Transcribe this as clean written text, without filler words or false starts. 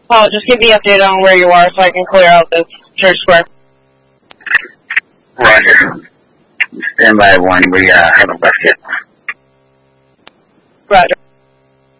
Paul, just keep me updated on where you are so I can clear out this church square. Roger. Stand by one. We haven't left yet. Roger.